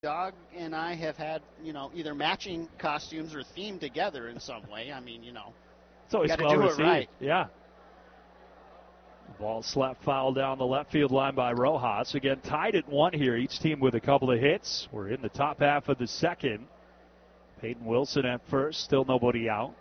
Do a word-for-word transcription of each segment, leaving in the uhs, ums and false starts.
Dog and I have had, you know, either matching costumes or themed together in some way. I mean, you know, it's always got to well do received. it right. Yeah. Ball slapped foul down the left field line by Rojas. Again, tied at one here. Each team with a couple of hits. We're in the top half of the second. Peyton Wilson at first, still nobody out.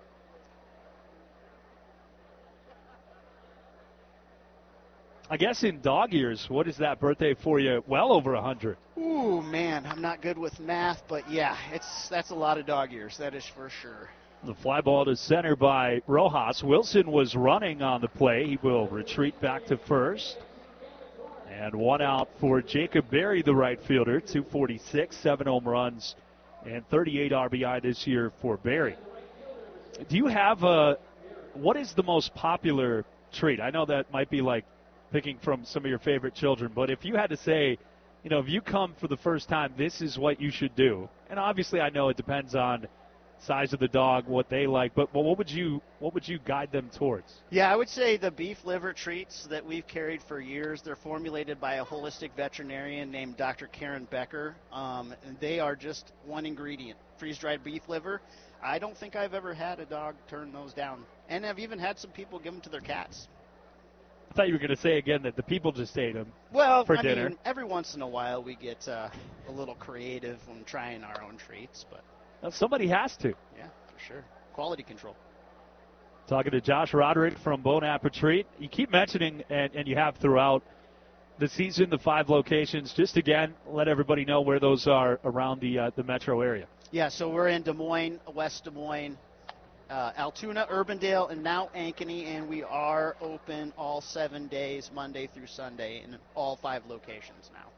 I guess in dog years, what is that birthday for you? Well over one hundred. Ooh, man, I'm not good with math, but yeah, it's that's a lot of dog years. That is for sure. The fly ball to center by Rojas. Wilson was running on the play. He will retreat back to first. And one out for Jacob Berry, the right fielder. two forty-six, seven home runs, and thirty-eight R B I this year for Berry. Do you have a, what is the most popular treat? I know that might be like picking from some of your favorite children, but if you had to say, you know, if you come for the first time, this is what you should do. And obviously I know it depends on size of the dog, what they like, but, but what would you what would you guide them towards? Yeah, I would say the beef liver treats that we've carried for years, they're formulated by a holistic veterinarian named Doctor Karen Becker. Um, and they are just one ingredient, freeze-dried beef liver. I don't think I've ever had a dog turn those down. And I've even had some people give them to their cats. I thought you were going to say again that the people just ate them well, for I dinner. Mean, every once in a while we get uh, a little creative when trying our own treats, but well, somebody has to. Yeah, for sure. Quality control. Talking to Josh Roderick from Bon Appetit. You keep mentioning, and, and you have throughout the season, the five locations. Just again, let everybody know where those are around the uh, the metro area. Yeah, so we're in Des Moines, West Des Moines, Uh, Altoona, Urbandale, and now Ankeny, and we are open all seven days, Monday through Sunday, in all five locations now.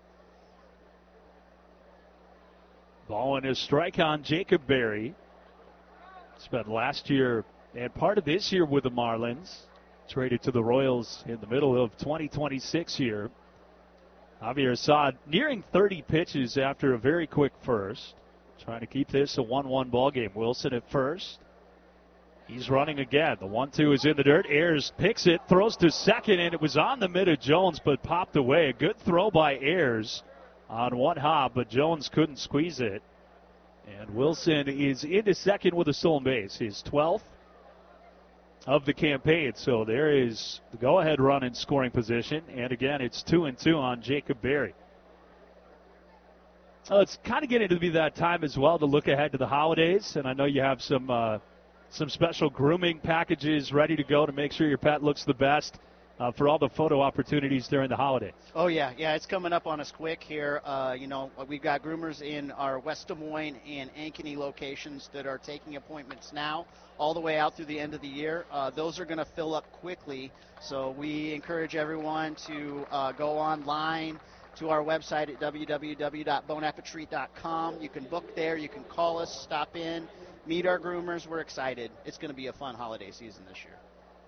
Ball in his strike on Jacob Berry. Spent last year and part of this year with the Marlins. Traded to the Royals in the middle of twenty twenty-six here. Javier Assad nearing thirty pitches after a very quick first. Trying to keep this a one one ball game. Wilson at first. He's running again. The one two is in the dirt. Ayers picks it, throws to second, and it was on the mid of Jones, but popped away. A good throw by Ayers on one hop, but Jones couldn't squeeze it. And Wilson is into second with a stolen base, his twelfth of the campaign. So there is the go-ahead run in scoring position. And again, it's two and two on Jacob Berry. Well, it's kind of getting to be that time as well to look ahead to the holidays. And I know you have some uh, some special grooming packages ready to go to make sure your pet looks the best uh, for all the photo opportunities during the holidays. Oh, yeah. Yeah, it's coming up on us quick here. Uh, you know, we've got groomers in our West Des Moines and Ankeny locations that are taking appointments now all the way out through the end of the year. Uh, those are going to fill up quickly. So we encourage everyone to uh, go online to our website at w w w dot bon appetit dot com. You can book there. You can call us, stop in, meet our groomers. We're excited. It's going to be a fun holiday season this year.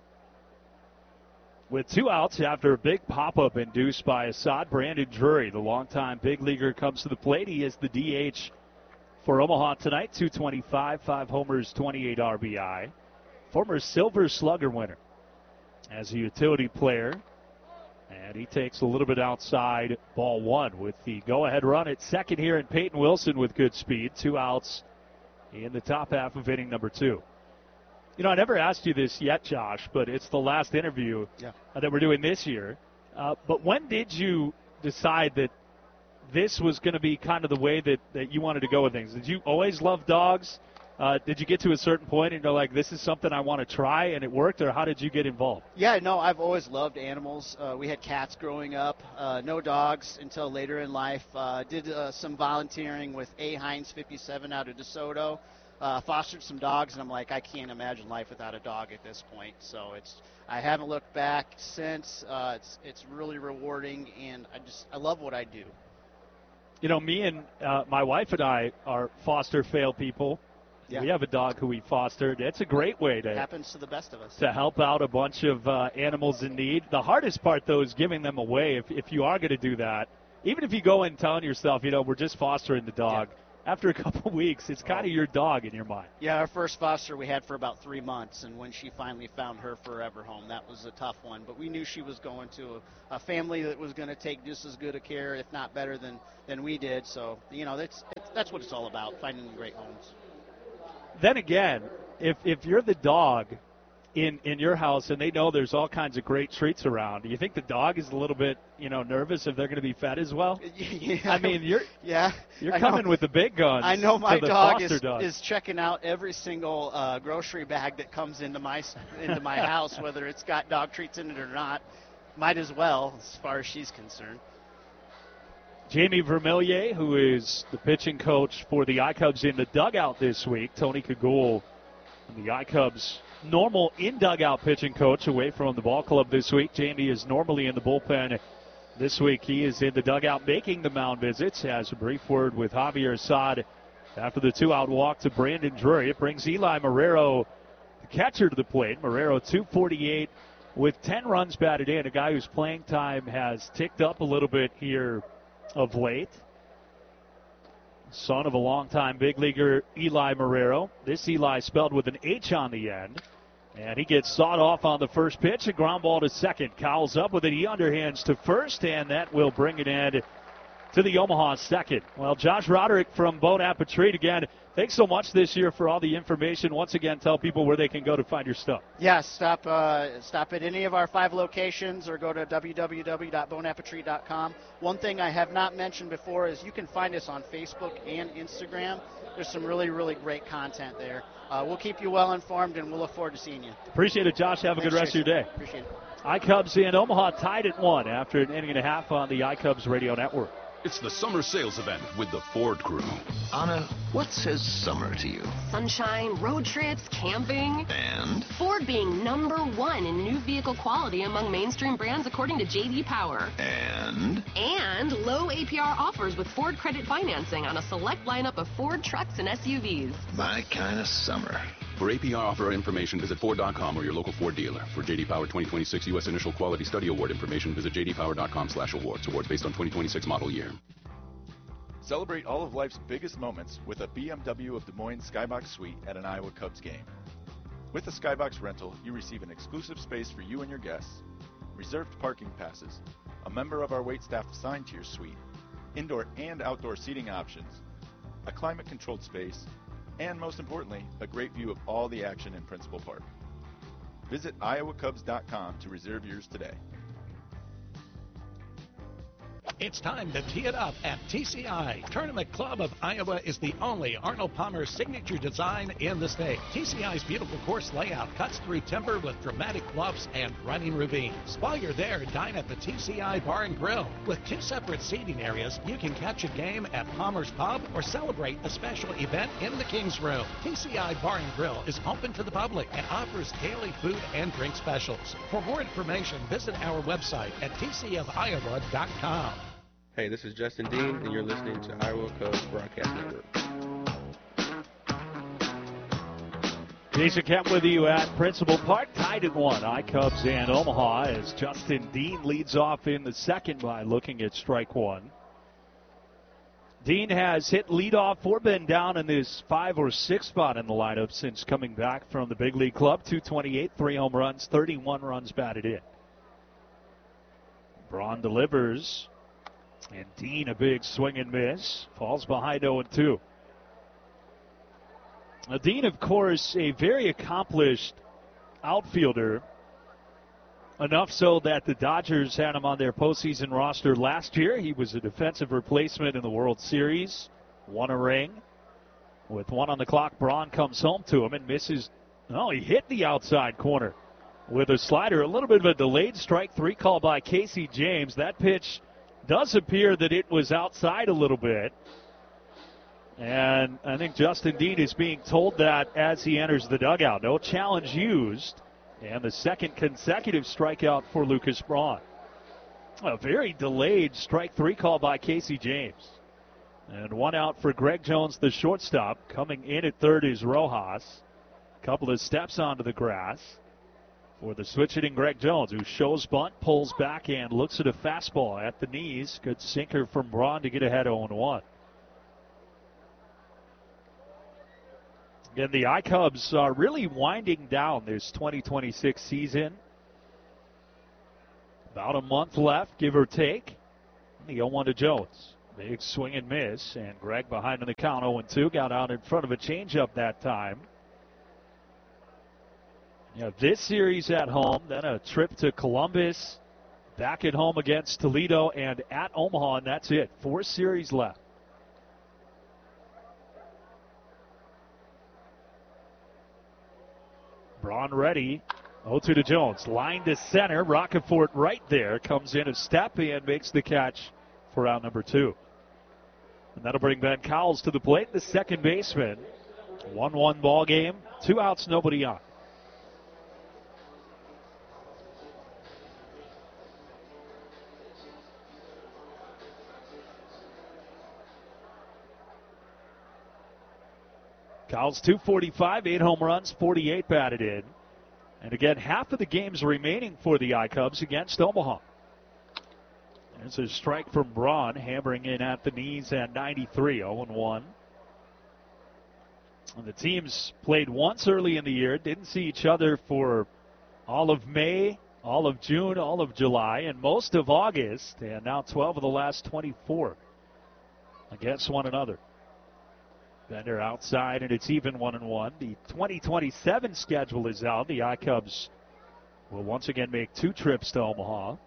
With two outs after a big pop-up induced by Assad, Brandon Drury, the longtime big leaguer, comes to the plate. He is the D H for Omaha tonight. two twenty-five, five homers, twenty-eight R B I. Former Silver Slugger winner as a utility player. And he takes a little bit outside, ball one, with the go-ahead run at second here, and Peyton Wilson with good speed. Two outs in the top half of inning number two. You know, I never asked you this yet, Josh, but it's the last interview yeah. uh, that we're doing this year. Uh, but when did you decide that this was going to be kind of the way that, that you wanted to go with things? Did you always love dogs? Uh, did you get to a certain point and you're like, this is something I want to try, and it worked, or how did you get involved? Yeah, no, I've always loved animals. Uh, we had cats growing up, uh, no dogs until later in life. Uh, did uh, some volunteering with A. Heinz fifty-seven out of DeSoto. Uh, fostered some dogs, and I'm like, I can't imagine life without a dog at this point. So it's, I haven't looked back since. Uh, it's it's really rewarding, and I just I love what I do. You know, me and uh, my wife and I are foster fail people. Yeah. We have a dog who we fostered. It's a great way to it happens to the best of us to help out a bunch of uh, animals in need. The hardest part, though, is giving them away. If if you are going to do that, even if you go in telling yourself, you know, we're just fostering the dog. Yeah. after a couple weeks, it's kind of your dog in your mind. Yeah, our first foster we had for about three months, and when she finally found her forever home, that was a tough one. But we knew she was going to a, a family that was going to take just as good a care, if not better, than, than we did. So, you know, that's it's, that's what it's all about, finding great homes. Then again, if if you're the dog in in your house and they know there's all kinds of great treats around, do you think the dog is a little bit, you know, nervous if they're going to be fed as well? Yeah. I mean, you're yeah, you're coming with the big guns. I know my dog is, dog. is checking out every single uh, grocery bag that comes into my into my house, whether it's got dog treats in it or not. Might as well, as far as she's concerned. Jamie Vermillier, who is the pitching coach for the I-Cubs in the dugout this week. Tony Kagul, the I-Cubs normal in-dugout pitching coach, away from the ball club this week. Jamie is normally in the bullpen. This week he is in the dugout making the mound visits. Has a brief word with Javier Assad after the two-out walk to Brandon Drury. It brings Eli Marrero, the catcher, to the plate. Marrero, two forty-eight with ten runs batted in. A guy whose playing time has ticked up a little bit here of late. Son of a longtime big leaguer Eli Marrero. This Eli spelled with an H on the end. And he gets sawed off on the first pitch. A ground ball to second. Cowles up with it. He underhands to first, and that will bring it in to the Omaha second. Well, Josh Roderick from Bon Appetit again. Thanks so much this year for all the information. Once again, tell people where they can go to find your stuff. Yes, stop uh, stop at any of our five locations or go to w w w dot bon appetit dot com. One thing I have not mentioned before is you can find us on Facebook and Instagram. There's some really, really great content there. Uh, we'll keep you well informed, and we'll look forward to seeing you. Appreciate it, Josh. Have a Thanks, good rest Jason. of your day. Appreciate it. I-Cubs in Omaha tied at one after an inning and a half on the I-Cubs radio network. It's the summer sales event with the Ford Crew. Anna, what says summer to you? Sunshine, road trips, camping. And? Ford being number one in new vehicle quality among mainstream brands according to J D Power. And? And low A P R offers with Ford credit financing on a select lineup of Ford trucks and S U Vs. My kind of summer. For A P R offer information, visit Ford dot com or your local Ford dealer. For J D Power twenty twenty-six U S Initial Quality Study Award information, visit j d power dot com slash awards. Awards based on twenty twenty-six model year. Celebrate all of life's biggest moments with a B M W of Des Moines Skybox Suite at an Iowa Cubs game. With a Skybox rental, you receive an exclusive space for you and your guests, reserved parking passes, a member of our waitstaff assigned to your suite, indoor and outdoor seating options, a climate-controlled space, and most importantly, a great view of all the action in Principal Park. Visit iowa cubs dot com to reserve yours today. It's time to tee it up at T C I. Tournament Club of Iowa is the only Arnold Palmer signature design in the state. T C I's beautiful course layout cuts through timber with dramatic bluffs and running ravines. While you're there, dine at the T C I Bar and Grill. With two separate seating areas, you can catch a game at Palmer's Pub or celebrate a special event in the King's Room. T C I Bar and Grill is open to the public and offers daily food and drink specials. For more information, visit our website at t c of iowa dot com. Hey, this is Justin Dean, and you're listening to Iowa Cubs Broadcast Network. Jason Kemp with you at Principal Park, tied at one. I-Cubs and Omaha as Justin Dean leads off in the second by looking at strike one. Dean has hit leadoff or been down in this five or six spot in the lineup since coming back from the big league club. two twenty-eight, three home runs, thirty-one runs batted in. Braun delivers. And Dean, a big swing and miss, falls behind oh and two. Now, Dean, of course, a very accomplished outfielder, enough so that the Dodgers had him on their postseason roster last year. He was a defensive replacement in the World Series, won a ring. With one on the clock, Braun comes home to him and misses. Oh, he hit the outside corner with a slider. A little bit of a delayed strike three call by Casey James. That pitch does appear that it was outside a little bit. And I think Justin Dean is being told that as he enters the dugout. No challenge used. And the second consecutive strikeout for Lucas Braun. A very delayed strike three call by Casey James. And one out for Greg Jones, the shortstop. Coming in at third is Rojas. Couple of steps onto the grass for the switch-hitting Greg Jones, who shows bunt, pulls back, and looks at a fastball at the knees. Good sinker from Braun to get ahead oh and one. Again, the I-Cubs are really winding down this twenty twenty-six season. About a month left, give or take. The oh one to Jones. Big swing and miss, and Greg behind on the count, oh and two. Got out in front of a changeup that time. You know, this series at home, then a trip to Columbus, back at home against Toledo, and at Omaha, and that's it. Four series left. Braun ready. oh two to Jones. Line to center. Roccaforte right there. Comes in a step and makes the catch for out number two. And that'll bring Ben Cowles to the plate, the second baseman. one one ball game. Two outs, nobody on. Cowles two forty-five, eight home runs, forty-eight batted in. And again, half of the games remaining for the I-Cubs against Omaha. There's a strike from Braun, hammering in at the knees at ninety-three, oh and one. And the teams played once early in the year, didn't see each other for all of May, all of June, all of July, and most of August, and now twelve of the last twenty-four against one another. Bender outside, and it's even one and one. The twenty twenty-seven schedule is out. The I-Cubs will once again make two trips to Omaha.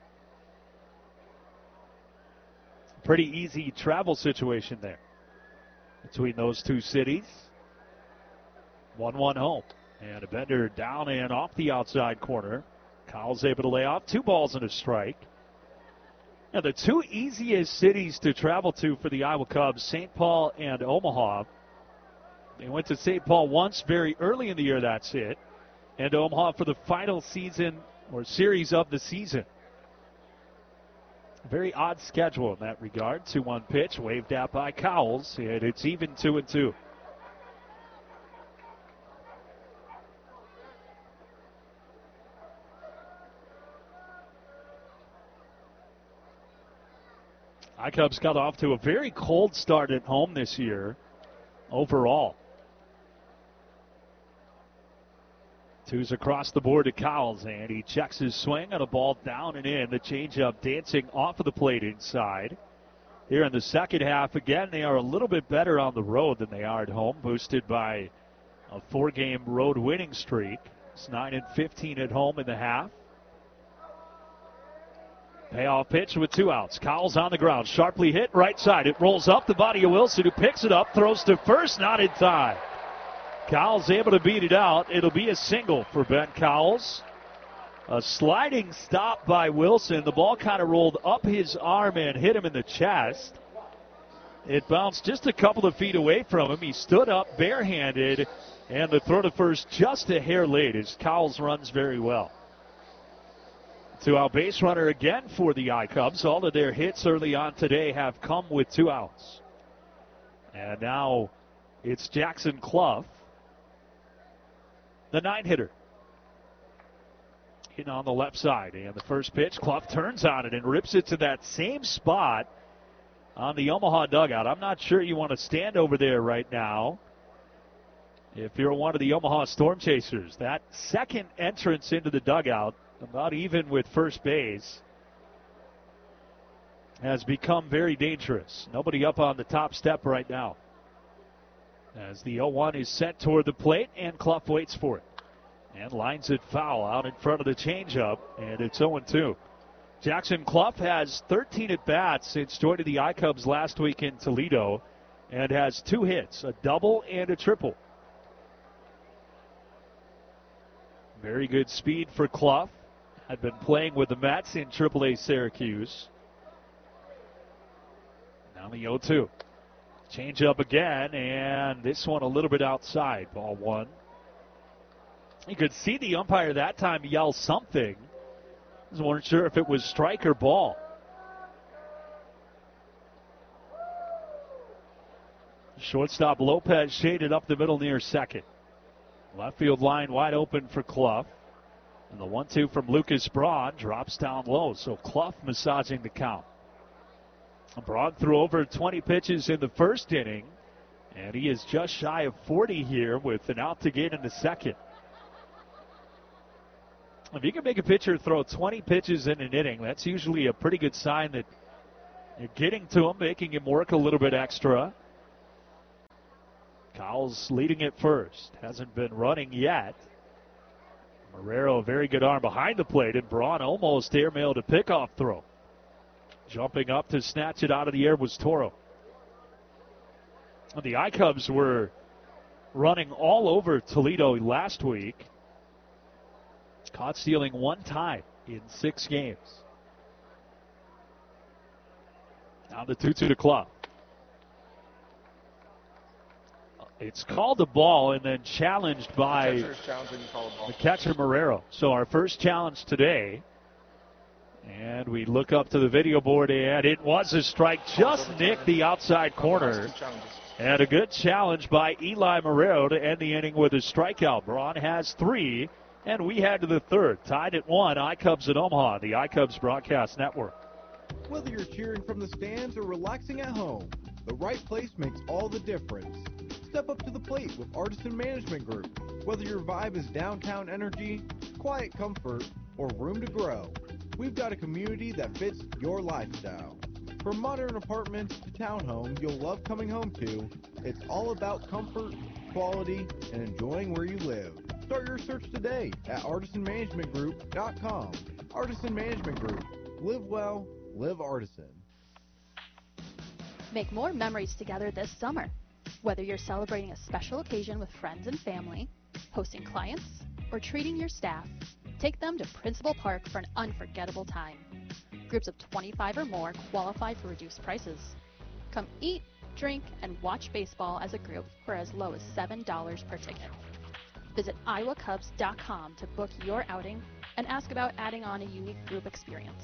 Pretty easy travel situation there between those two cities. one one home. And a Bender down and off the outside corner. Cowles able to lay off. Two balls and a strike. Now, the two easiest cities to travel to for the Iowa Cubs, Saint Paul and Omaha. They went to Saint Paul once very early in the year, that's it. And Omaha for the final season or series of the season. Very odd schedule in that regard. two one pitch, waved out by Cowles, and it's even two and two. I-Cubs got off to a very cold start at home this year overall. Two's across the board to Cowles, and he checks his swing on a ball down and in. The changeup dancing off of the plate inside. Here in the second half, again, they are a little bit better on the road than they are at home, boosted by a four-game road winning streak. It's nine and fifteen at home in the half. Payoff pitch with two outs. Cowles on the ground, sharply hit right side. It rolls up the body of Wilson, who picks it up, throws to first, not in time. Cowles able to beat it out. It'll be a single for Ben Cowles. A sliding stop by Wilson. The ball kind of rolled up his arm and hit him in the chest. It bounced just a couple of feet away from him. He stood up barehanded, and the throw to first just a hair late as Cowles runs very well. Two-out base runner again for the I-Cubs. All of their hits early on today have come with two outs. And now it's Jackson Clough, the nine-hitter. Hitting on the left side. And the first pitch, Clough turns on it and rips it to that same spot on the Omaha dugout. I'm not sure you want to stand over there right now if you're one of the Omaha Storm Chasers. That second entrance into the dugout, about even with first base, has become very dangerous. Nobody up on the top step right now. As the oh one is sent toward the plate, and Clough waits for it. And lines it foul out in front of the changeup, and it's oh and two. Jackson Clough has thirteen at-bats since joining the I-Cubs last week in Toledo, and has two hits, a double and a triple. Very good speed for Clough. Had been playing with the Mets in triple A Syracuse. Now the oh two. Change up again, and this one a little bit outside. Ball one. You could see the umpire that time yell something. I wasn't sure if it was strike or ball. Shortstop Lopez shaded up the middle near second. Left field line wide open for Clough. And the one two from Lucas Braun drops down low, so Clough massaging the count. Braun threw over twenty pitches in the first inning And he is just shy of forty here with an out to gate in the second. If you can make a pitcher throw twenty pitches in an inning, that's usually a pretty good sign that you're getting to him, making him work a little bit extra. Cowles leading it first. Hasn't been running yet. Marrero, a very good arm behind the plate, and Braun almost airmailed a pickoff throw. Jumping up to snatch it out of the air was Toro. The I-Cubs were running all over Toledo last week. Caught stealing one time in six games. Now the two two to Club. It's called a ball and then challenged by the catcher Marrero. So our first challenge today. And we look up to the video board, and it was a strike. Just nicked the outside corner. And a good challenge by Eli Marrero to end the inning with a strikeout. Braun has three, and we head to the third. Tied at one, I-Cubs at Omaha, the I-Cubs Broadcast Network. Whether you're cheering from the stands or relaxing at home, the right place makes all the difference. Step up to the plate with Artisan Management Group. Whether your vibe is downtown energy, quiet comfort, or room to grow, we've got a community that fits your lifestyle. From modern apartments to townhomes you'll love coming home to, it's all about comfort, quality, and enjoying where you live. Start your search today at artisan management group dot com. Artisan Management Group. Live well, live Artisan. Make more memories together this summer. Whether you're celebrating a special occasion with friends and family, hosting clients, or treating your staff, take them to Principal Park for an unforgettable time. Groups of twenty-five or more qualify for reduced prices. Come eat, drink, and watch baseball as a group for as low as seven dollars per ticket. Visit iowa cubs dot com to book your outing and ask about adding on a unique group experience.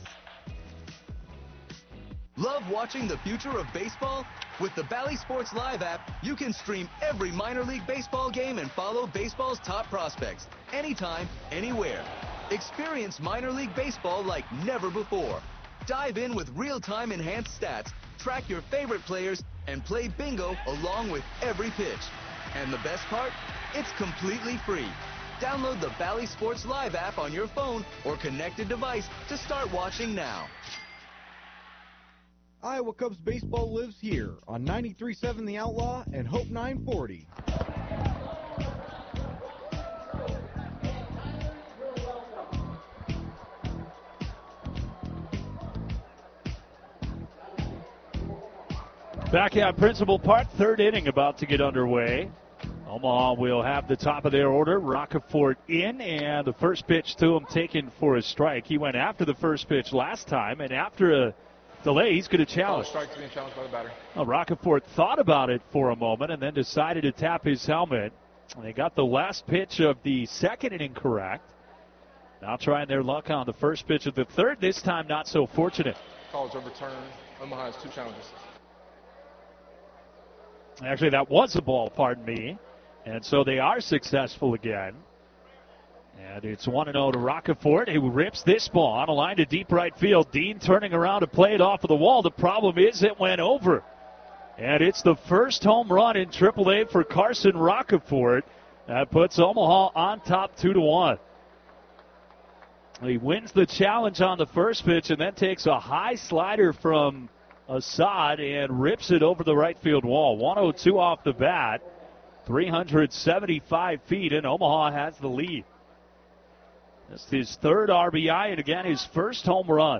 Love watching the future of baseball? With the Bally Sports Live app, you can stream every minor league baseball game and follow baseball's top prospects anytime, anywhere. Experience minor league baseball like never before. Dive in with real-time enhanced stats, track your favorite players, and play bingo along with every pitch. And the best part? It's completely free. Download the Bally Sports Live app on your phone or connected device to start watching now. Iowa Cubs baseball lives here on ninety-three point seven The Outlaw and Hope nine forty. Back at Principal Park, third inning about to get underway. Omaha will have the top of their order. Roccaforte in, and the first pitch to him taken for a strike. He went after the first pitch last time, and after a delay, he's going to challenge. Oh, strike's being challenged by the batter. Well, Roccaforte thought about it for a moment and then decided to tap his helmet. And they got the last pitch of the second inning correct. Now trying their luck on the first pitch of the third. This time not so fortunate. Call is overturned. Omaha has two challenges. Actually, that was a ball, pardon me. And so they are successful again. And it's one and oh to Roccaforte, who rips this ball on a line to deep right field. Dean turning around to play it off of the wall. The problem is it went over. And it's the first home run in triple A for Carson Roccaforte. That puts Omaha on top two to one. He wins the challenge on the first pitch and then takes a high slider from Assad and rips it over the right field wall. one oh two off the bat. three hundred seventy-five feet, and Omaha has the lead. That's his third R B I, and again, his first home run.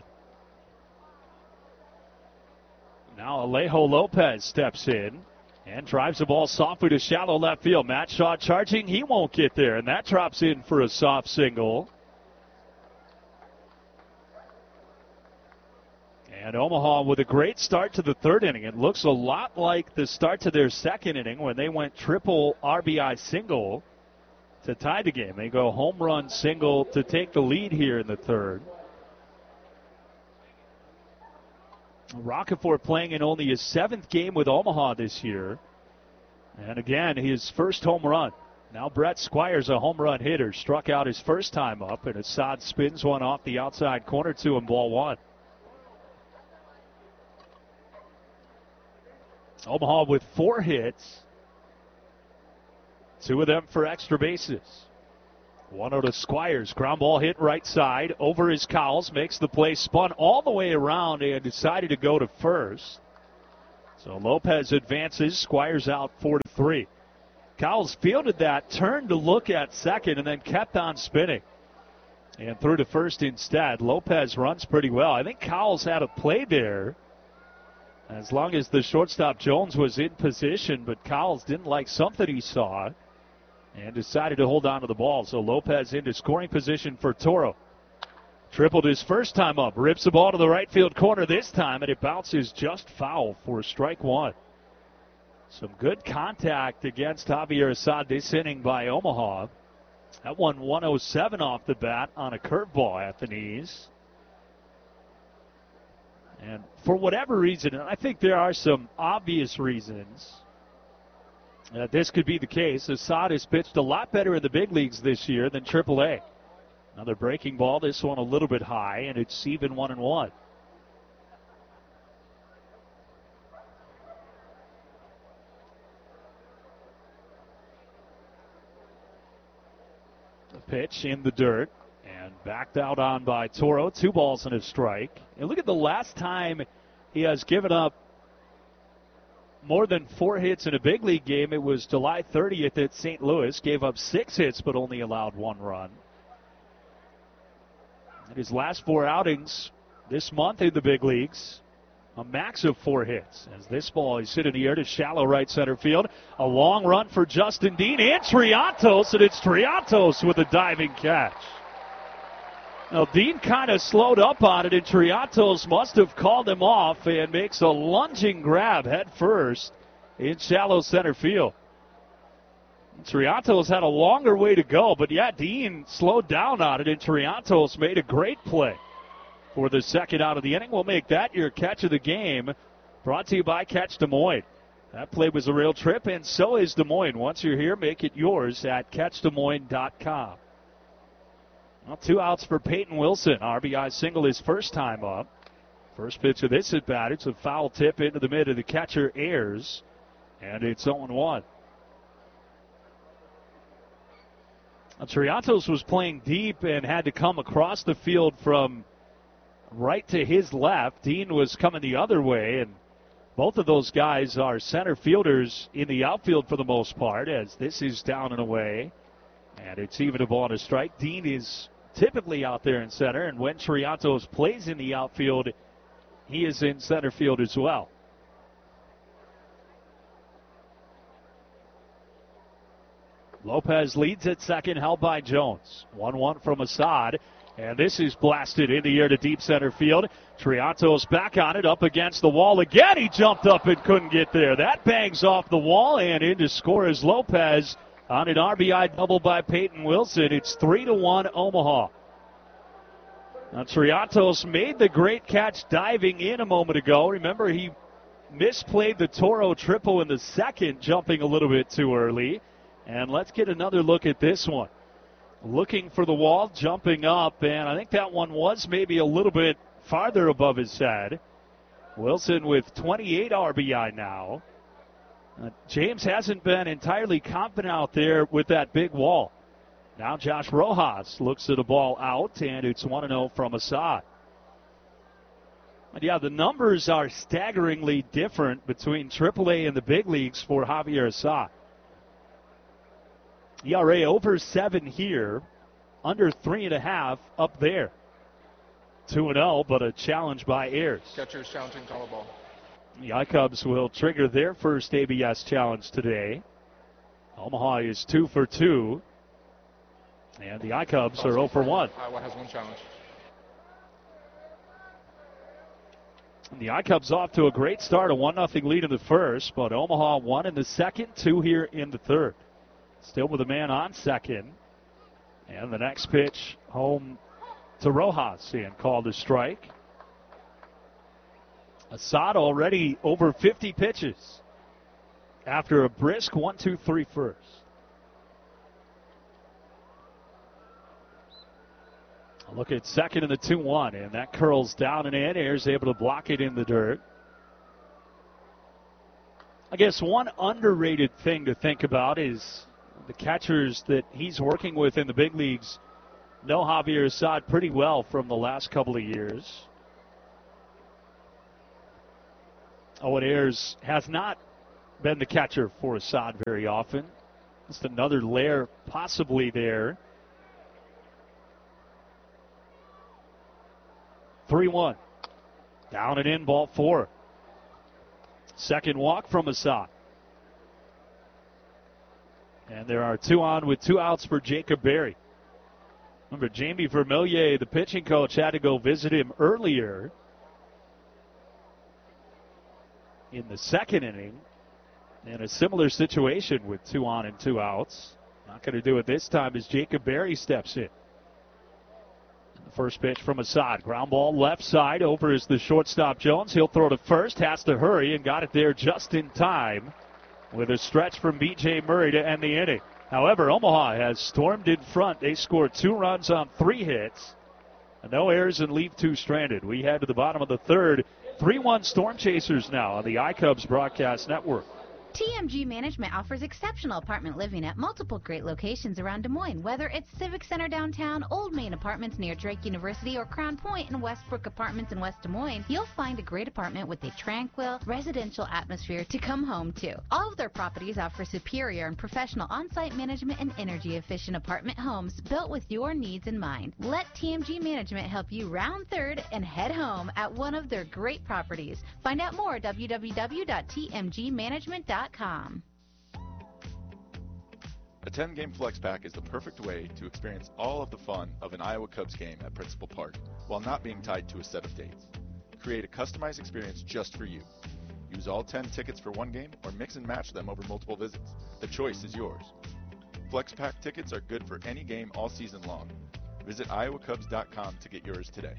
Now Alejo Lopez steps in and drives the ball softly to shallow left field. Matt Shaw charging. He won't get there, and that drops in for a soft single. And Omaha with a great start to the third inning. It looks a lot like the start to their second inning when they went triple R B I single to tie the game. They go home run single to take the lead here in the third. Roccaforte playing in only his seventh game with Omaha this year. And again, his first home run. Now Brett Squires, a home run hitter, struck out his first time up, and Assad spins one off the outside corner to him, ball one. Omaha with four hits, Two of them for extra bases. one oh to Squires. Ground ball hit right side. Over his Cowles. Makes the play. Spun all the way around and decided to go to first. So Lopez advances. Squires out four to three. Cowles fielded that, turned to look at second, and then kept on spinning. And threw to first instead. Lopez runs pretty well. I think Cowles had a play there as long as the shortstop Jones was in position, but Cowles didn't like something he saw and decided to hold on to the ball. So Lopez into scoring position for Toro. Tripled his first time up. Rips the ball to the right field corner this time, and it bounces just foul for strike one. Some good contact against Javier Assad this inning by Omaha. That one one oh seven off the bat on a curveball at the knees. And for whatever reason, and I think there are some obvious reasons that this could be the case, Assad has pitched a lot better in the big leagues this year than triple A. Another breaking ball, this one a little bit high, and it's even one and one. The pitch in the dirt and backed out on by Toro. Two balls and a strike. And look at the last time he has given up more than four hits in a big league game. It was July thirtieth at Saint Louis. Gave up six hits but only allowed one run. In his last four outings this month in the big leagues, a max of four hits. As this ball is hit in the air to shallow right center field. A long run for Justin Dean and Triantos, and it's Triantos with a diving catch. Now, Dean kind of slowed up on it, and Triantos must have called him off and makes a lunging grab head first in shallow center field. Triantos had a longer way to go, but yeah, Dean slowed down on it, and Triantos made a great play for the second out of the inning. We'll make that your catch of the game. Brought to you by Catch Des Moines. That play was a real trip, and so is Des Moines. Once you're here, make it yours at catch des moines dot com. Well, two outs for Peyton Wilson. R B I single his first time up. First pitch of this at bat. It's a foul tip into the mid of the catcher Ayers, and it's oh one. Now, Triantos was playing deep and had to come across the field from right to his left. Dean was coming the other way, and both of those guys are center fielders in the outfield for the most part, as this is down and away, and it's even a ball and a strike. Dean is typically out there in center, and when Triantos plays in the outfield, he is in center field as well. Lopez leads at second, held by Jones. one one from Assad. And this is blasted in the air to deep center field. Triantos back on it, up against the wall again. He jumped up and couldn't get there. That bangs off the wall, and in to score is Lopez on an R B I double by Peyton Wilson. It's three to one Omaha. Now, Triantos made the great catch diving in a moment ago. Remember, he misplayed the Toro triple in the second, jumping a little bit too early. And let's get another look at this one. Looking for the wall, jumping up, and I think that one was maybe a little bit farther above his head. Wilson with twenty-eight R B I now. Uh, James hasn't been entirely confident out there with that big wall. Now Josh Rojas looks at a ball out, and it's one and oh from Assad. And yeah, the numbers are staggeringly different between triple A and the big leagues for Javier Assad. E R A over seven here, under three and a half up there. two and oh, but a challenge by Ayers. Catcher's challenging, call a ball. The I-Cubs will trigger their first A B S challenge today. Omaha is two for two, and the I-Cubs are oh for one. Iowa has one challenge. And the I-Cubs off to a great start, a one nothing lead in the first, but Omaha one in the second, two here in the third. Still with a man on second. And the next pitch home to Rojas and called a strike. Assad already over fifty pitches after a brisk one two three first. A look at second in the two one, and that curls down and in. Ayers able to block it in the dirt. I guess one underrated thing to think about is The catchers that he's working with in the big leagues know Javier Assad pretty well from the last couple of years. Owen Ayers has not been the catcher for Assad very often. Just another layer possibly there. three one. Down and in, ball four. Second walk from Assad. And there are two on with two outs for Jacob Berry. Remember, Jamie Vermillier, the pitching coach, had to go visit him earlier in the second inning in a similar situation with two on and two outs. Not going to do it this time as Jacob Berry steps in. The first pitch from Assad. Ground ball left side. Over is the shortstop Jones. He'll throw to first. Has to hurry and got it there just in time with a stretch from B J Murray to end the inning. However, Omaha has stormed in front. They scored two runs on three hits. And no errors and leave two stranded. We head to the bottom of the third. three one Storm Chasers now on the iCubs Broadcast Network. T M G Management offers exceptional apartment living at multiple great locations around Des Moines. Whether it's Civic Center downtown, Old Main Apartments near Drake University, or Crown Point and Westbrook Apartments in West Des Moines, you'll find a great apartment with a tranquil, residential atmosphere to come home to. All of their properties offer superior and professional on-site management and energy-efficient apartment homes built with your needs in mind. Let T M G Management help you round third and head home at one of their great properties. Find out more at w w w dot t m g management dot com. A ten-game flex pack is the perfect way to experience all of the fun of an Iowa Cubs game at Principal Park while not being tied to a set of dates. Create a customized experience just for you. Use all ten tickets for one game or mix and match them over multiple visits. The choice is yours. Flex pack tickets are good for any game all season long. Visit iowa cubs dot com to get yours today.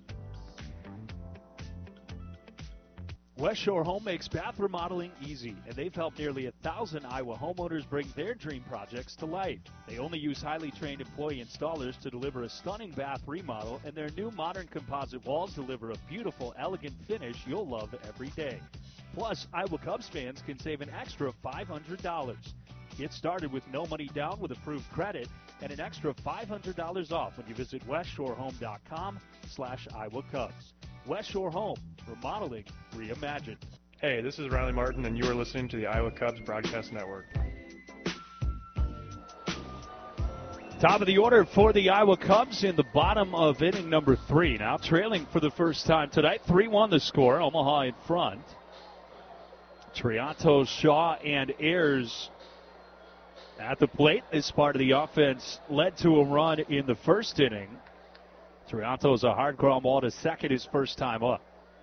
West Shore Home makes bath remodeling easy, and they've helped nearly a thousand Iowa homeowners bring their dream projects to life. They only use highly trained employee installers to deliver a stunning bath remodel, and their new modern composite walls deliver a beautiful, elegant finish you'll love every day. Plus, Iowa Cubs fans can save an extra five hundred dollars. Get started with no money down with approved credit and an extra five hundred dollars off when you visit west shore home dot com slash Iowa Cubs. West Shore Home, remodeling reimagined. Hey, this is Riley Martin, and you are listening to the Iowa Cubs Broadcast Network. Top of the order for the Iowa Cubs in the bottom of inning number three. Now trailing for the first time tonight. three one the score. Omaha in front. Triantos, Shaw, and Ayers at the plate. This part of the offense led to a run in the first inning. Triantos a hard ground ball to second his first time up.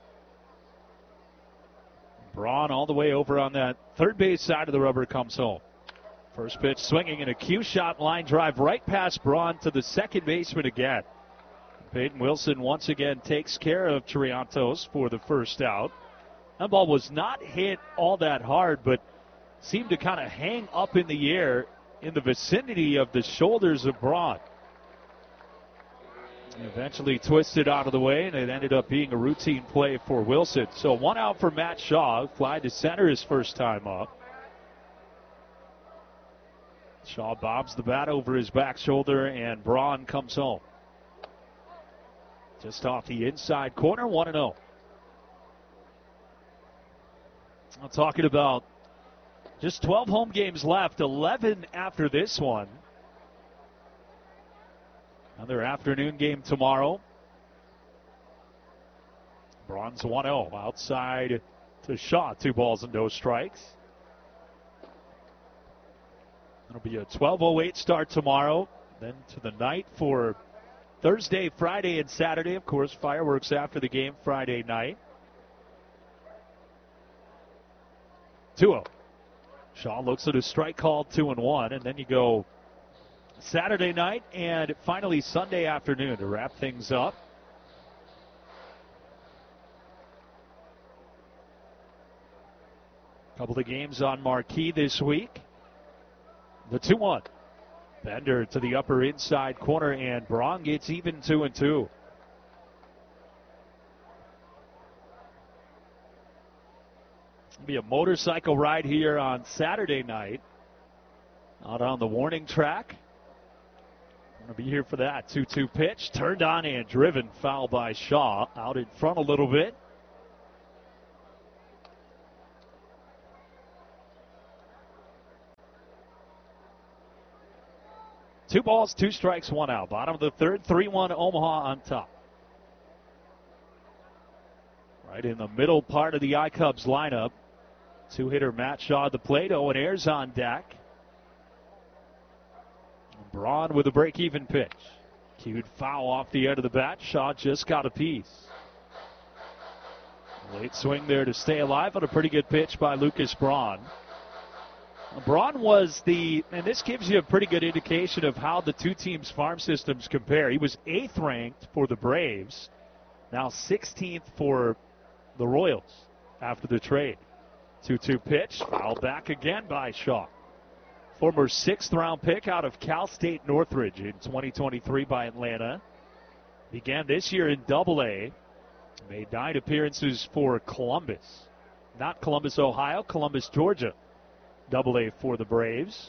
Braun all the way over on that third base side of the rubber comes home. First pitch swinging and a cue shot line drive right past Braun to the second baseman again. Peyton Wilson once again takes care of Triantos for the first out. That ball was not hit all that hard, but seemed to kind of hang up in the air in the vicinity of the shoulders of Braun. Eventually twisted out of the way, and it ended up being a routine play for Wilson. So one out for Matt Shaw, fly to center his first time up. Shaw bobs the bat over his back shoulder, and Braun comes home. Just off the inside corner, one and oh. I'm talking about just twelve home games left, eleven after this one. Another afternoon game tomorrow. Braun's one oh. Outside to Shaw. Two balls and no strikes. It'll be a twelve oh eight start tomorrow. Then to the night for Thursday, Friday, and Saturday. Of course, fireworks after the game Friday night. two oh. Shaw looks at a strike call, two and one, and then you go Saturday night and finally Sunday afternoon to wrap things up. A couple of games on marquee this week. The two one. Bender to the upper inside corner, and Braun gets even two and two. It'll be a motorcycle ride here on Saturday night. out on the warning track. Going to be here for that. two two pitch. Turned on and driven. Foul by Shaw. Out in front a little bit. Two balls, two strikes, one out. Bottom of the third, three one Omaha on top. Right in the middle part of the iCubs lineup. Two-hitter Matt Shaw at the plate. Owen Ayers on deck. Braun with a break-even pitch. Cued foul off the end of the bat. Shaw just got a piece. Late swing there to stay alive on a pretty good pitch by Lucas Braun. Braun was the, and this gives you a pretty good indication of how the two teams' farm systems compare. He was eighth ranked for the Braves, now sixteenth for the Royals after the trade. two two pitch, fouled back again by Shaw. Former sixth round pick out of Cal State Northridge in twenty twenty-three by Atlanta. Began this year in Double A. Made nine appearances for Columbus. Not Columbus, Ohio, Columbus, Georgia. Double A for the Braves.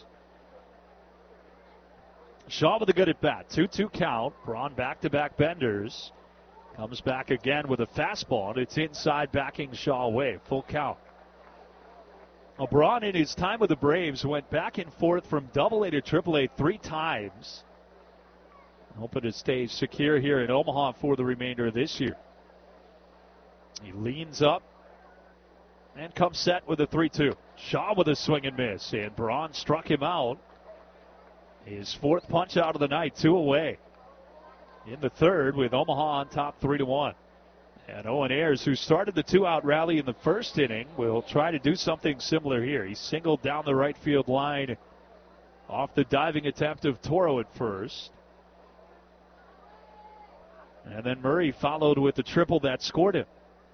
Shaw with a good at bat. two two count. Braun back-to-back benders. Comes back again with a fastball, and it's inside, backing Shaw away. Full count. Well, Braun, in his time with the Braves, went back and forth from Double A to Triple A three times. Hoping to stay secure here in Omaha for the remainder of this year. He leans up and comes set with a three two. Shaw with a swing and miss, and Braun struck him out. His fourth punch out of the night, two away. In the third, with Omaha on top three to one. And Owen Ayers, who started the two-out rally in the first inning, will try to do something similar here. He singled down the right field line off the diving attempt of Toro at first. And then Murray followed with the triple that scored him.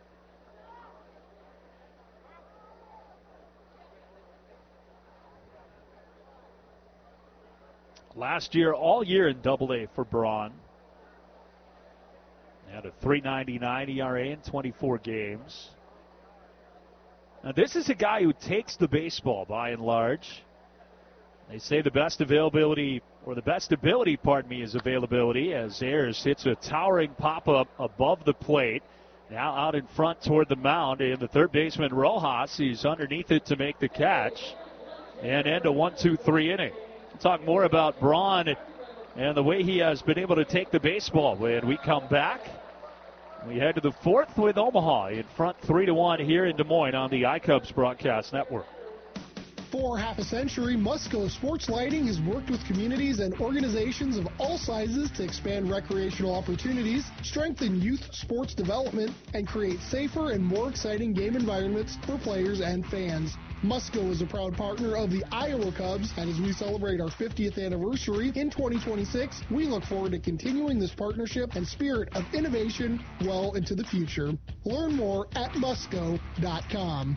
Last year, all year in Double A for Braun. Had a three ninety-nine E R A in twenty-four games. Now, this is a guy who takes the baseball by and large. They say the best availability, or the best ability, pardon me, is availability, as Ayers hits a towering pop-up above the plate. Now out in front toward the mound, and the third baseman, Rojas, he's underneath it to make the catch. And end a one two three inning. We'll talk more about Braun and the way he has been able to take the baseball when we come back. We head to the fourth with Omaha in front three to one here in Des Moines on the iCubs Broadcast Network. For half a century, Musco Sports Lighting has worked with communities and organizations of all sizes to expand recreational opportunities, strengthen youth sports development, and create safer and more exciting game environments for players and fans. Musco is a proud partner of the Iowa Cubs, and as we celebrate our fiftieth anniversary in twenty twenty-six, we look forward to continuing this partnership and spirit of innovation well into the future. Learn more at musco dot com.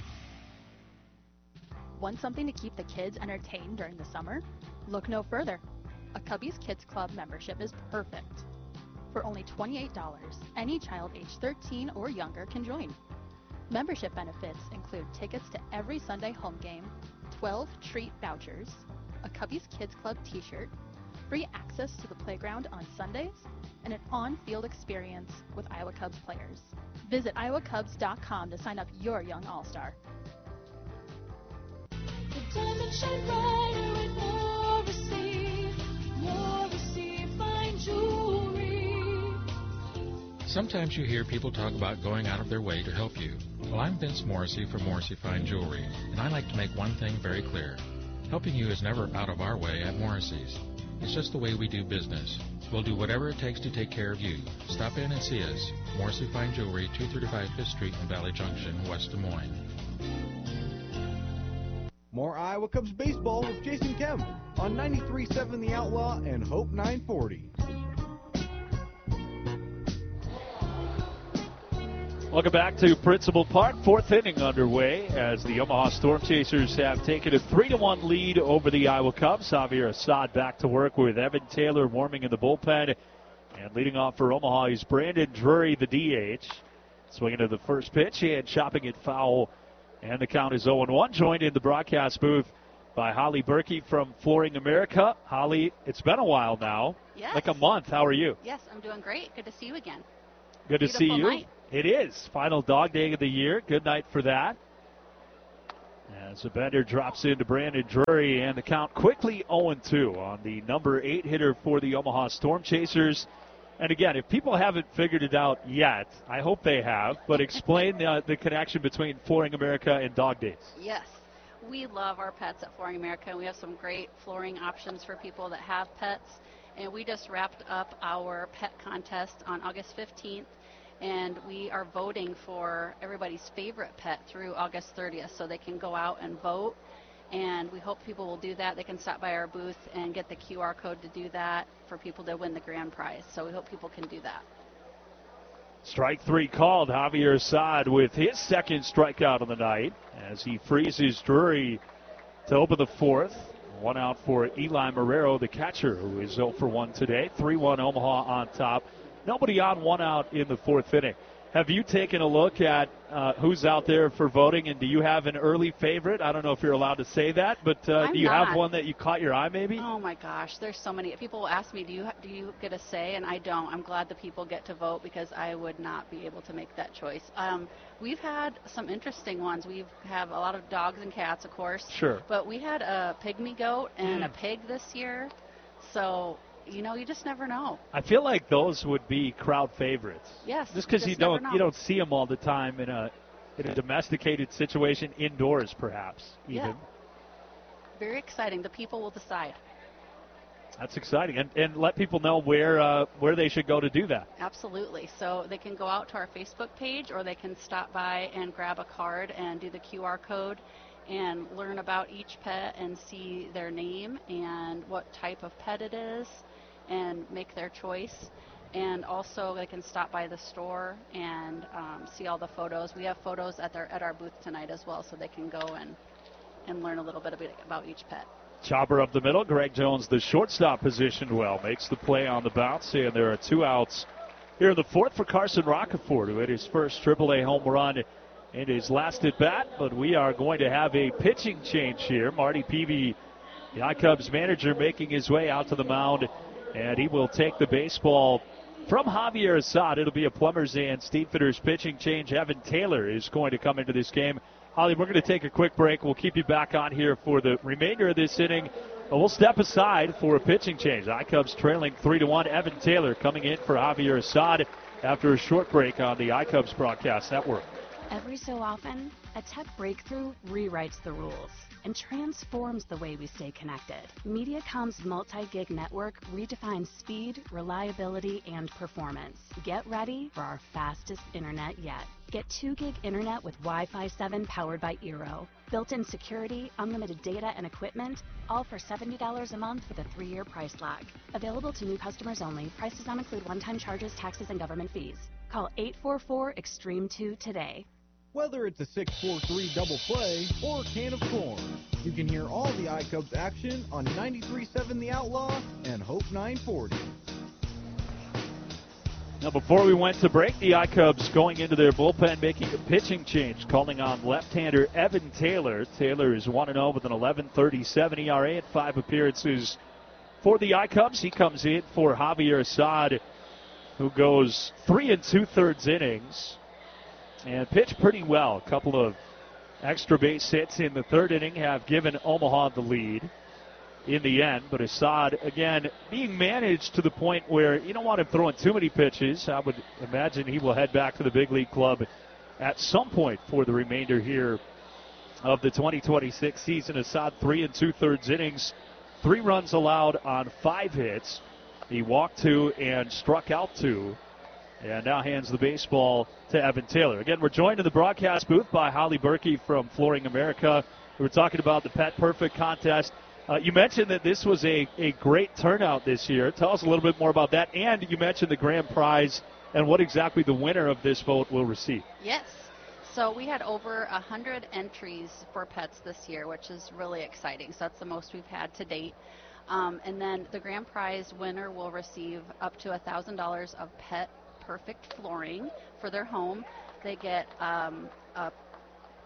Want something to keep the kids entertained during the summer? Look no further. A Cubbies Kids Club membership is perfect. For only twenty-eight dollars, any child age thirteen or younger can join. Membership benefits include tickets to every Sunday home game, twelve treat vouchers, a Cubbies Kids Club t-shirt, free access to the playground on Sundays, and an on-field experience with Iowa Cubs players. Visit iowa cubs dot com to sign up your young all-star. Diamonds shine brighter with Morrissey. Morrissey fine jewelry. Sometimes you hear people talk about going out of their way to help you. Well, I'm Vince Morrissey from Morrissey Fine Jewelry, and I like to make one thing very clear. Helping you is never out of our way at Morrissey's. It's just the way we do business. We'll do whatever it takes to take care of you. Stop in and see us. Morrissey Fine Jewelry, two thirty-five Fifth Street in Valley Junction, West Des Moines. More Iowa Cubs baseball with Jason Kemp on ninety-three point seven The Outlaw and Hope nine forty. Welcome back to Principal Park. Fourth inning underway as the Omaha Storm Chasers have taken a three to one lead over the Iowa Cubs. Javier Assad back to work with Evan Taylor warming in the bullpen. And leading off for Omaha is Brandon Drury, the D H. Swinging to the first pitch and chopping it foul. And the count is oh and one. Joined in the broadcast booth by Holly Berkey from Flooring America. Holly, it's been a while now. Yes. Like a month. How are you? Yes, I'm doing great. Good to see you again. Good to see Beautiful you. night. It is. Final dog day of the year. Good night for that. As the bender drops into Brandon Drury, and the count quickly oh and two on the number eight hitter for the Omaha Storm Chasers. And again, if people haven't figured it out yet, I hope they have, but explain the, the connection between Flooring America and Dog Days. Yes. We love our pets at Flooring America. We have some great flooring options for people that have pets. And we just wrapped up our pet contest on August fifteenth. And we are voting for everybody's favorite pet through August thirtieth. So they can go out and vote. And we hope people will do that. They can stop by our booth and get the Q R code to do that for people to win the grand prize. So we hope people can do that. Strike three called. Javier Assad with his second strikeout of the night as he freezes Drury to open the fourth. One out for Eli Marrero, the catcher, who is oh for one today. three one Omaha on top. Nobody on, one out in the fourth inning. Have you taken a look at uh, who's out there for voting, and do you have an early favorite? I don't know if you're allowed to say that, but uh, I'm do you not. have one that you caught your eye maybe? Oh my gosh, there's so many. People will ask me, do you do you get a say? And I don't. I'm glad the people get to vote because I would not be able to make that choice. Um, we've had some interesting ones. We have a lot of dogs and cats, of course. Sure. But we had a pygmy goat and Mm. a pig this year. So, you know, you just never know. I feel like those would be crowd favorites. Yes. Just because you never don't know. you don't see them all the time in a in a domesticated situation indoors, perhaps even. Yeah. Very exciting. The people will decide. That's exciting, and and let people know where uh, where they should go to do that. Absolutely. So they can go out to our Facebook page, or they can stop by and grab a card and do the Q R code and learn about each pet and see their name and what type of pet it is and make their choice. And also they can stop by the store and um, see all the photos. We have photos at, their, at our booth tonight as well, so they can go and, and learn a little bit about each pet. Chopper up the middle. Greg Jones, the shortstop, positioned well, makes the play on the bounce, and there are two outs here in the fourth for Carson Roccaforte, who hit his first triple A home run in his last at bat. But we are going to have a pitching change here. Marty Peavy, the iCubs manager, making his way out to the mound, and he will take the baseball from Javier Assad. It'll be a Plumbers and Steamfitters pitching change. Evan Taylor is going to come into this game. Holly, we're going to take a quick break. We'll keep you back on here for the remainder of this inning. But we'll step aside for a pitching change. iCubs trailing three to one. Evan Taylor coming in for Javier Assad after a short break on the iCubs Broadcast Network. Every so often, a tech breakthrough rewrites the rules and transforms the way we stay connected. Mediacom's multi-gig network redefines speed, reliability, and performance. Get ready for our fastest internet yet. Get two gig internet with Wi-Fi seven powered by Eero. Built-in security, unlimited data, and equipment, all for seventy dollars a month with a three-year price lock. Available to new customers only. Price does not include one-time charges, taxes, and government fees. Call eight four four Extreme two today. Whether it's a six four three double play or a can of corn, you can hear all the iCubs action on ninety-three point seven The Outlaw and Hope nine forty. Now, before we went to break, the iCubs going into their bullpen making a pitching change, calling on left-hander Evan Taylor. Taylor is one and oh with an eleven thirty-seven E R A at five appearances for the iCubs. He comes in for Javier Assad, who goes three and two-thirds innings and pitched pretty well. A couple of extra base hits in the third inning have given Omaha the lead in the end, but Assad, again, being managed to the point where you don't want him throwing too many pitches. I would imagine he will head back to the big league club at some point for the remainder here of the twenty twenty-six season. Assad, three and two-thirds innings, three runs allowed on five hits. He walked two and struck out two, and now hands the baseball to Evan Taylor. Again, we're joined in the broadcast booth by Holly Berkey from Flooring America. We were talking about the Pet Perfect contest. Uh, you mentioned that this was a, a great turnout this year. Tell us a little bit more about that. And you mentioned the grand prize and what exactly the winner of this vote will receive. Yes. So we had over one hundred entries for pets this year, which is really exciting. So that's the most we've had to date. Um, and then the grand prize winner will receive up to one thousand dollars of Pet Perfect flooring for their home. They get um, a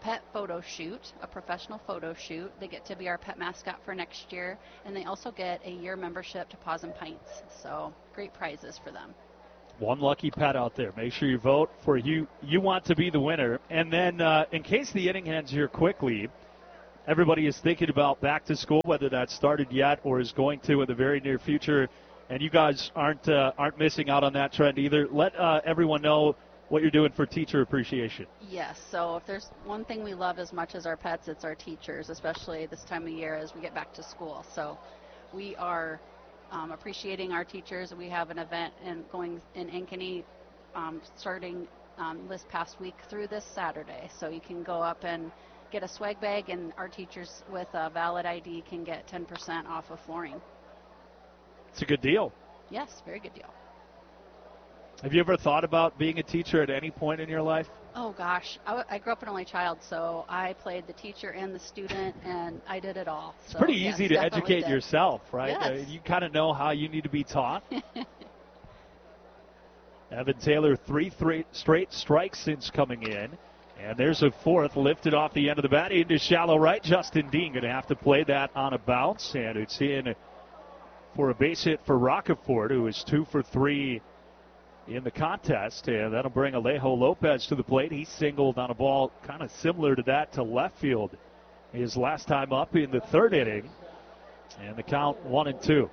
pet photo shoot, a professional photo shoot. They get to be our pet mascot for next year, and they also get a year membership to Paws and Pints. So great prizes for them. One lucky pet out there. Make sure you vote for you. You want to be the winner. And then uh, in case the inning ends here quickly, everybody is thinking about back to school, whether that's started yet or is going to in the very near future. And you guys aren't uh, aren't missing out on that trend either. Let uh, everyone know what you're doing for teacher appreciation. Yes, so if there's one thing we love as much as our pets, it's our teachers, especially this time of year as we get back to school. So we are um, appreciating our teachers. We have an event in, going in Ankeny um, starting um, this past week through this Saturday. So you can go up and get a swag bag, and our teachers with a valid I D can get ten percent off of flooring. It's a good deal. Yes, very good deal. Have you ever thought about being a teacher at any point in your life? Oh gosh, I, w- I grew up an only child, so I played the teacher and the student, and I did it all. It's so, pretty yes, easy to definitely educate did. yourself, right? Yes. Uh, you kind of know how you need to be taught. Evan Taylor, three, three straight strikes since coming in. And there's a fourth lifted off the end of the bat into shallow right. Justin Dean going to have to play that on a bounce, and it's in for a base hit for Rockefort, who is two for three in the contest, and that'll bring Alejo Lopez to the plate. He singled on a ball kind of similar to that to left field his last time up in the third inning, and the count one and two.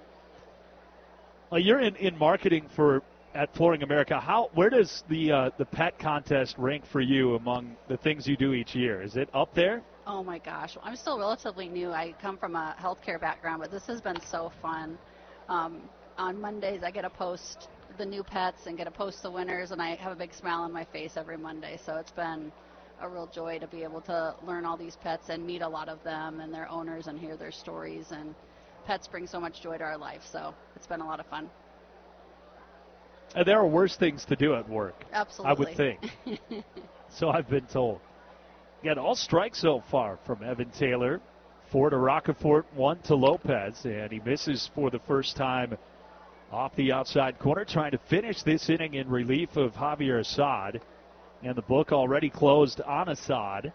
Well, you're in, in marketing for at Flooring America. How where does the uh, the pet contest rank for you among the things you do each year? Is it up there? Oh my gosh, I'm still relatively new. I come from a healthcare background, but this has been so fun. Um, on Mondays, I get to post the new pets and get to post the winners, and I have a big smile on my face every Monday. So it's been a real joy to be able to learn all these pets and meet a lot of them and their owners and hear their stories. And pets bring so much joy to our life, so it's been a lot of fun. Uh, there are worse things to do at work. Absolutely. I would think. So I've been told. Again, all strikes so far from Evan Taylor. Four to Rockefort, one to Lopez, and he misses for the first time off the outside corner, trying to finish this inning in relief of Javier Assad. And the book already closed on Assad.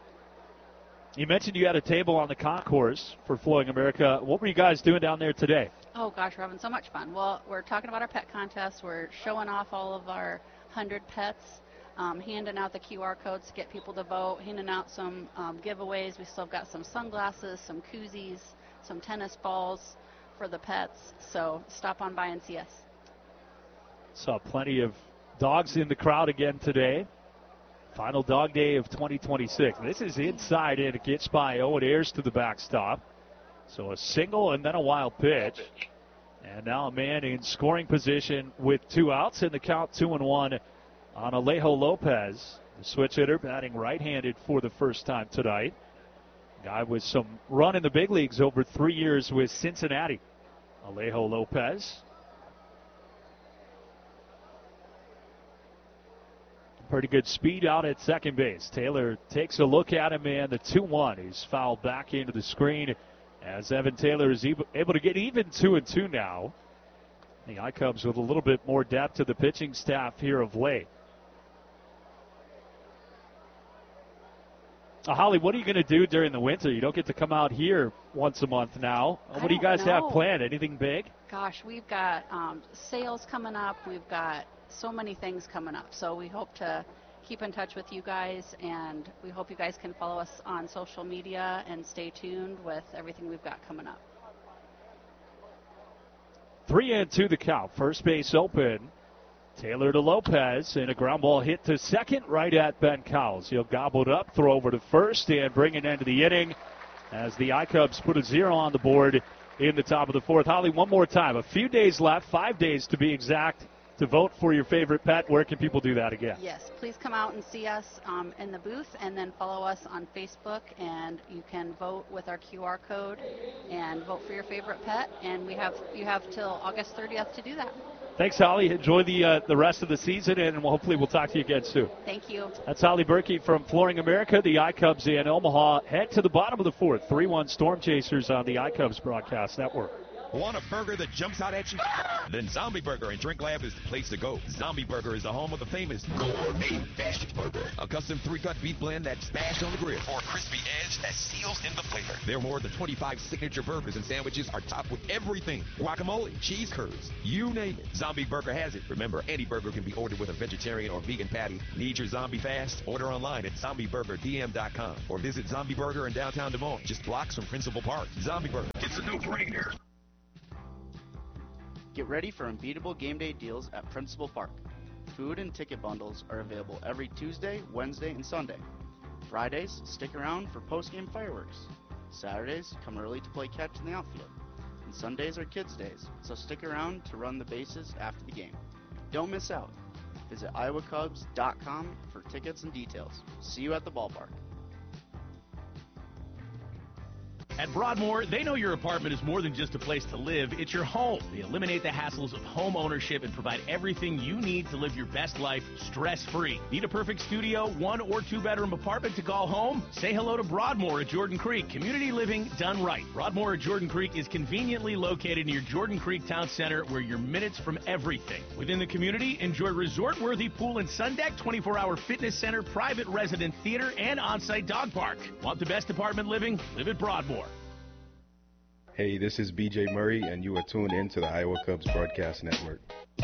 You mentioned you had a table on the concourse for Flooring America. What were you guys doing down there today? Oh gosh, we're having so much fun. Well, we're talking about our pet contest. We're showing off all of our one hundred pets, um, handing out the Q R codes to get people to vote, handing out some um, giveaways. We still got some sunglasses, some koozies, some tennis balls for the pets. So stop on by and see us. Saw plenty of dogs in the crowd again today. Final dog day of twenty twenty-six. This is inside in. It gets by Owen Ayers to the backstop. So a single and then a wild pitch. And now a man in scoring position with two outs, and the count two and one on Alejo Lopez. The switch hitter batting right-handed for the first time tonight. Guy with some run in the big leagues over three years with Cincinnati. Alejo Lopez. Pretty good speed out at second base. Taylor takes a look at him, and the two one is fouled back into the screen as Evan Taylor is able to get even two and two now. The I-Cubs with a little bit more depth to the pitching staff here of late. Uh, Holly, what are you going to do during the winter? You don't get to come out here once a month now. I What do you don't guys know. have planned? Anything big? Gosh, we've got um, sales coming up. We've got so many things coming up. So we hope to keep in touch with you guys, and we hope you guys can follow us on social media and stay tuned with everything we've got coming up. Three and two the count. First base open. Taylor to Lopez, and a ground ball hit to second right at Ben Cowles. He'll gobble it up, throw over to first, and bring it into the inning as the I-Cubs put a zero on the board in the top of the fourth. Holly, one more time. A few days left, five days to be exact, to vote for your favorite pet. Where can people do that again? Yes, please come out and see us um, in the booth, and then follow us on Facebook, and you can vote with our Q R code and vote for your favorite pet. And we have you have till August thirtieth to do that. Thanks, Holly. Enjoy the uh, the rest of the season, and we'll, hopefully we'll talk to you again soon. Thank you. That's Holly Berkey from Flooring America. The I-Cubs in Omaha head to the bottom of the fourth. three one Storm Chasers on the I-Cubs Broadcast Network. Want a burger that jumps out at you? Then Zombie Burger and Drink Lab is the place to go. Zombie Burger is the home of the famous gourmet bashed burger. A custom three-cut beef blend that's smashed on the grill. Or a crispy edge that seals in the flavor. Their more than twenty-five signature burgers and sandwiches are topped with everything. Guacamole, cheese curds, you name it. Zombie Burger has it. Remember, any burger can be ordered with a vegetarian or vegan patty. Need your zombie fast? Order online at zombie burger d m dot com or visit Zombie Burger in downtown Des Moines, just blocks from Principal Park. Zombie Burger, it's a no-brainer. Get ready for unbeatable game day deals at Principal Park. Food and ticket bundles are available every Tuesday, Wednesday, and Sunday. Fridays, stick around for post-game fireworks. Saturdays, come early to play catch in the outfield. And Sundays are kids' days, so stick around to run the bases after the game. Don't miss out. Visit iowa cubs dot com for tickets and details. See you at the ballpark. At Broadmoor, they know your apartment is more than just a place to live, it's your home. They eliminate the hassles of home ownership and provide everything you need to live your best life stress-free. Need a perfect studio, one or two bedroom apartment to call home? Say hello to Broadmoor at Jordan Creek. Community living done right. Broadmoor at Jordan Creek is conveniently located near Jordan Creek Town Center, where you're minutes from everything. Within the community, enjoy resort-worthy pool and sun deck, twenty-four hour fitness center, private resident theater, and on-site dog park. Want the best apartment living? Live at Broadmoor. Hey, this is B J Murray, and you are tuned in to the Iowa Cubs Broadcast Network.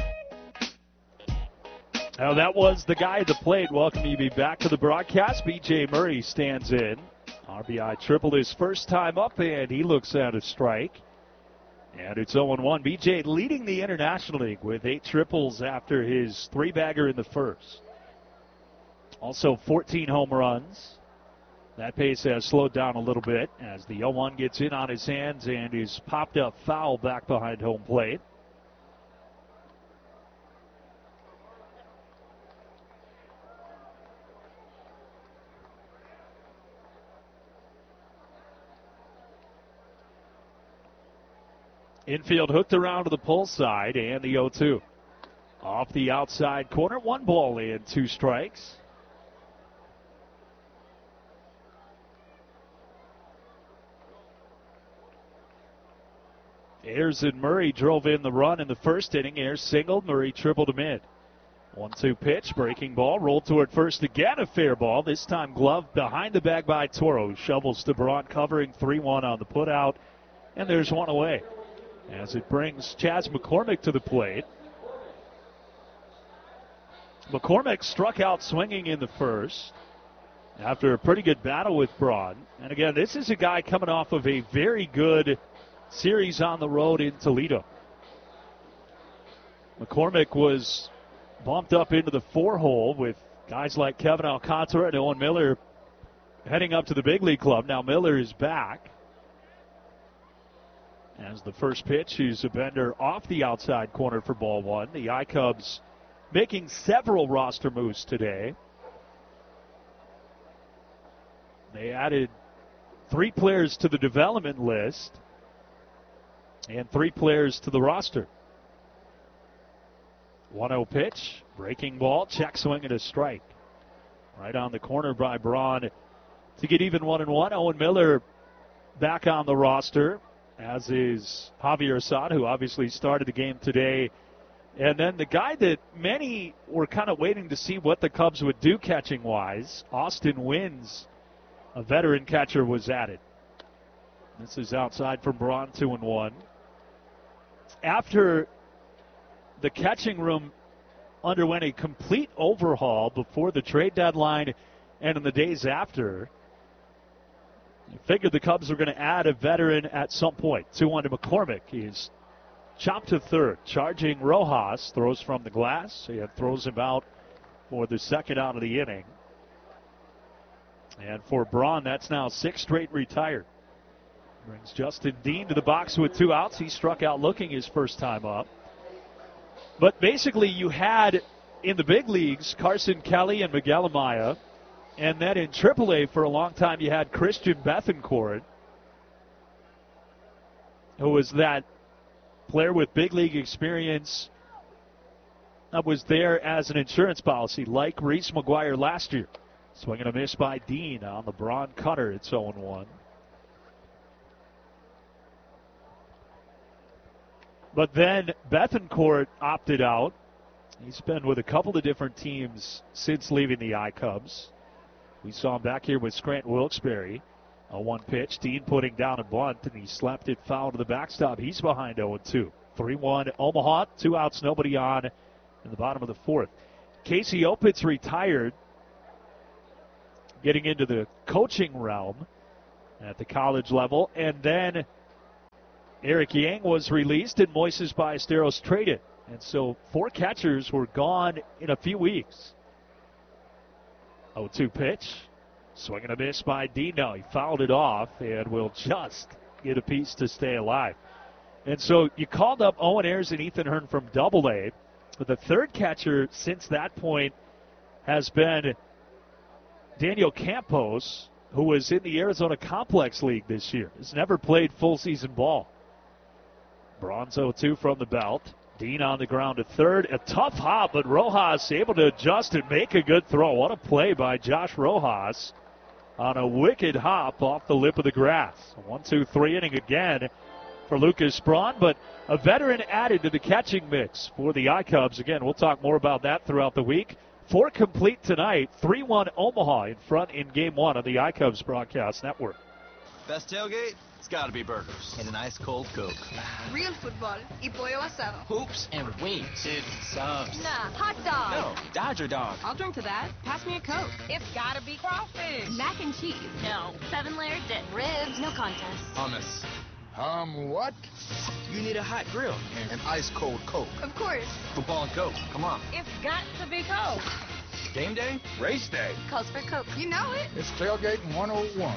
Now, that was the guy at the plate. Welcome you back to the broadcast. B J Murray stands in. R B I triple his first time up, and he looks at a strike. And it's oh one. B J leading the International League with eight triples after his three-bagger in the first. Also fourteen home runs. That pace has slowed down a little bit as the oh one gets in on his hands and is popped up foul back behind home plate. Infield hooked around to the pull side and the oh two. Off the outside corner, one ball in, two strikes. Ayers and Murray drove in the run in the first inning. Ayers singled, Murray tripled him in. one two pitch, breaking ball, rolled toward first again, a fair ball. This time gloved behind the bag by Toro. Shovels to Braun, covering three one on the putout, and there's one away. As it brings Chaz McCormick to the plate. McCormick struck out swinging in the first after a pretty good battle with Braun. And again, this is a guy coming off of a very good series on the road in Toledo. McCormick was bumped up into the four hole with guys like Kevin Alcantara and Owen Miller heading up to the big league club. Now Miller is back. As the first pitch is a bender off the outside corner for ball one. The I-Cubs making several roster moves today. They added three players to the development list and three players to the roster. one oh pitch, breaking ball, check swing and a strike. Right on the corner by Braun to get even one and one. Owen Miller back on the roster, as is Javier Assad, who obviously started the game today. And then the guy that many were kind of waiting to see what the Cubs would do catching-wise, Austin Wins, a veteran catcher, was added. This is outside from Braun, two and one. After the catching room underwent a complete overhaul before the trade deadline and in the days after, you figured the Cubs were going to add a veteran at some point. two one to McCormick. He's chopped to third. Charging Rojas, throws from the glass. He throws him out for the second out of the inning. And for Braun, that's now six straight retired. Brings Justin Dean to the box with two outs. He struck out looking his first time up. But basically you had in the big leagues Carson Kelly and Miguel Amaya. And then in triple A for a long time you had Christian Bethancourt, who was that player with big league experience that was there as an insurance policy, like Reese McGuire last year. Swing and a miss by Dean on the Braun cutter. It's oh one. But then Bethencourt opted out. He's been with a couple of different teams since leaving the I-Cubs. We saw him back here with Scranton Wilkes-Barre. A one pitch, Dean putting down a bunt, and he slapped it foul to the backstop. He's behind oh and two. three one Omaha, two outs, nobody on in the bottom of the fourth. Casey Opitz retired, getting into the coaching realm at the college level, and then Eric Yang was released and Moises Ballesteros traded. And so four catchers were gone in a few weeks. oh two pitch. Swing and a miss by Dino. He fouled it off and will just get a piece to stay alive. And so you called up Owen Ayers and Ethan Hearn from Double A. But the third catcher since that point has been Daniel Campos, who was in the Arizona Complex League this year. Has never played full season ball. Bronze oh two from the belt. Dean on the ground to third. A tough hop, but Rojas able to adjust and make a good throw. What a play by Josh Rojas on a wicked hop off the lip of the grass. One, two, three inning again for Lucas Braun, but a veteran added to the catching mix for the I-Cubs. Again, we'll talk more about that throughout the week. Four complete tonight. three one Omaha in front in game one of the I-Cubs broadcast network. Best tailgate? It's gotta be burgers. And an ice cold Coke. Real football y pollo asado. Hoops and wings. It's subs. Nah, hot dog. No, Dodger dog. I'll drink to that. Pass me a Coke. It's gotta be crawfish. Mac and cheese. No. Seven layer dip. Ribs. No contest. Hummus. Um, what? You need a hot grill. And an ice cold Coke. Of course. Football and Coke. Come on. It's got to be Coke. Game day? Race day. Calls for Coke. You know it. It's tailgating one oh one.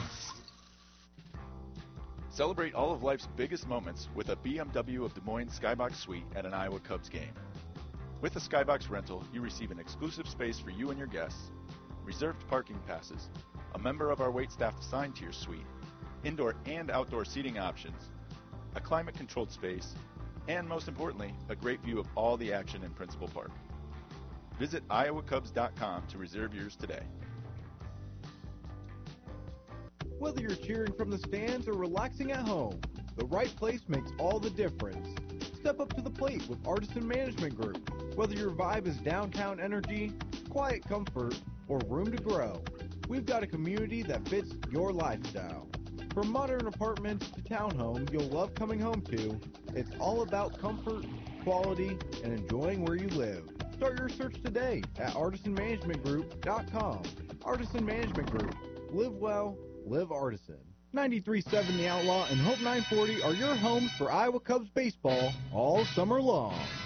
Celebrate all of life's biggest moments with a B M W of Des Moines Skybox Suite at an Iowa Cubs game. With a Skybox rental, you receive an exclusive space for you and your guests, reserved parking passes, a member of our waitstaff assigned to your suite, indoor and outdoor seating options, a climate-controlled space, and most importantly, a great view of all the action in Principal Park. Visit iowa cubs dot com to reserve yours today. Whether you're cheering from the stands or relaxing at home, the right place makes all the difference. Step up to the plate with Artisan Management Group. Whether your vibe is downtown energy, quiet comfort, or room to grow, we've got a community that fits your lifestyle. From modern apartments to townhomes you'll love coming home to, it's all about comfort, quality, and enjoying where you live. Start your search today at artisan management group dot com. Artisan Management Group. Live well. Live Artisan. ninety-three point seven The Outlaw and Hope nine forty are your homes for Iowa Cubs baseball all summer long.